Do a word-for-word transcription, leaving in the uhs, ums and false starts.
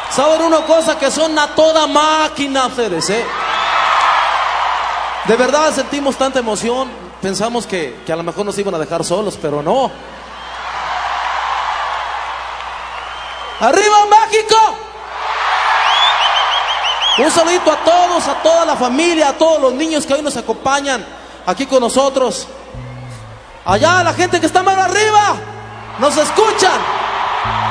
¿Saben una cosa? Que son a toda máquina ustedes, ¿eh? De verdad sentimos tanta emoción. Pensamos que, que a lo mejor nos iban a dejar solos, pero no. ¡Arriba México! Un saludito a todos, a toda la familia, a todos los niños que hoy nos acompañan aquí con nosotros. Allá la gente que está más arriba, nos escuchan.